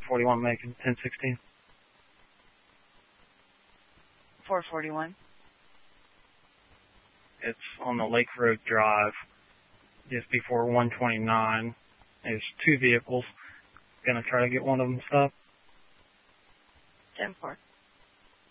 41 make 1016. 441. It's on the Lake Road Drive, just before 129. There's two vehicles. Gonna try to get one of them stopped. 10-4.